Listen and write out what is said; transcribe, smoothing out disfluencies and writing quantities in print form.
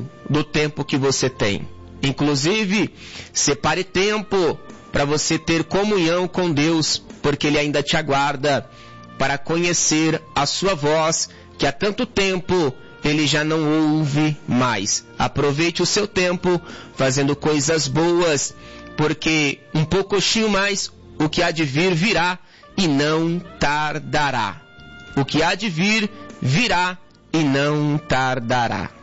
uso do tempo que você tem. Inclusive, separe tempo para você ter comunhão com Deus, porque Ele ainda te aguarda para conhecer a sua voz, que há tanto tempo Ele já não ouve mais. Aproveite o seu tempo fazendo coisas boas, porque um pouquinho mais o que há de vir virá e não tardará. O que há de vir virá e não tardará.